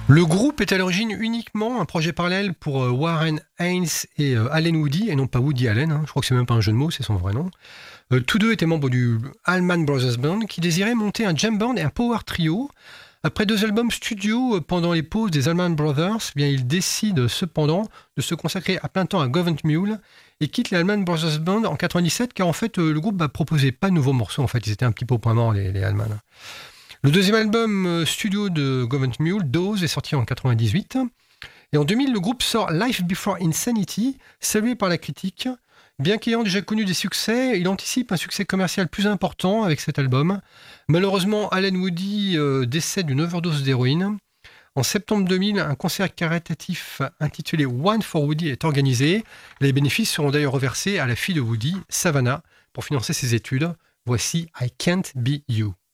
Le groupe est à l'origine uniquement un projet parallèle pour Warren Haynes et Allen Woody, et non pas Woody Allen, hein. Je crois que c'est même pas un jeu de mots, c'est son vrai nom. Tous deux étaient membres du Allman Brothers Band, qui désirait monter un jam band et un power trio. Après 2 albums studio pendant les pauses des Allman Brothers, eh bien, ils décident cependant de se consacrer à plein temps à Government Mule et quittent les Allman Brothers Band en 97, car en fait le groupe proposait pas de nouveaux morceaux. En fait, ils étaient un petit peu au point mort, les Allman. Le deuxième album studio de Government Mule, Dose, est sorti en 98. Et en 2000, le groupe sort Life Before Insanity, salué par la critique. Bien qu'ayant déjà connu des succès, il anticipe un succès commercial plus important avec cet album. Malheureusement, Allen Woody décède d'une overdose d'héroïne. En septembre 2000, un concert caritatif intitulé One for Woody est organisé. Les bénéfices seront d'ailleurs reversés à la fille de Woody, Savannah, pour financer ses études. Voici I Can't Be You.